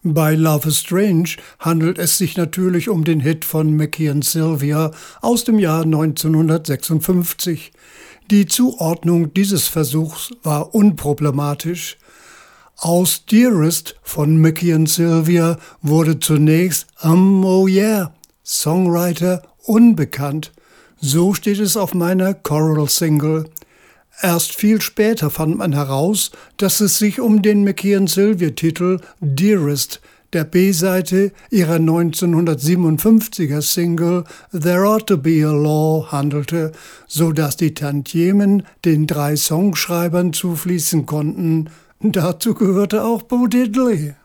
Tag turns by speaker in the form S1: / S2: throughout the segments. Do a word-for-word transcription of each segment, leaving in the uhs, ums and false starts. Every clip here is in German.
S1: Bei Love is Strange handelt es sich natürlich um den Hit von Mickey und Sylvia aus dem Jahr neunzehnhundertsechsundfünfzig. Die Zuordnung dieses Versuchs war unproblematisch. Aus Dearest von Mickey und Sylvia wurde zunächst Um Oh Yeah, Songwriter unbekannt. So steht es auf meiner Coral-Single. Erst viel später fand man heraus, dass es sich um den Mickey und Sylvia-Titel Dearest, der B-Seite ihrer neunzehnhundertsiebenundfünfziger Single There Ought to Be a Law handelte, so dass die Tantiemen den drei Songschreibern zufließen konnten. Dazu gehörte auch Bo Diddley.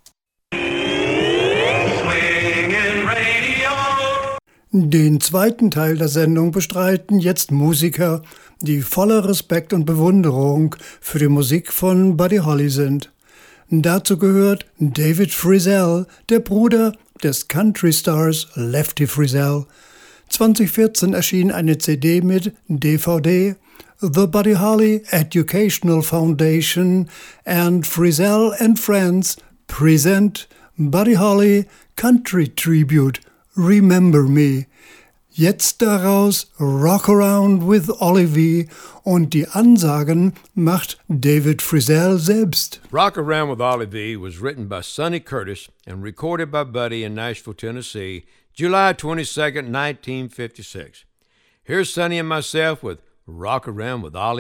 S1: Den zweiten Teil der Sendung bestreiten jetzt Musiker, die voller Respekt und Bewunderung für die Musik von Buddy Holly sind. Dazu gehört David Frizzell, der Bruder des Country-Stars Lefty Frizzell. zwanzig vierzehn erschien eine C D mit D V D, The Buddy Holly Educational Foundation and Frizzell and Friends present Buddy Holly Country Tribute, Remember Me. Jetzt daraus Rock Around with Olivie und die Ansagen macht David Frizzell selbst.
S2: Rock Around with Olivie was written by Sonny Curtis and recorded by Buddy in Nashville, Tennessee, July twenty-second, nineteen fifty-six. Here's Sonny and myself with Rock Around with Olivie.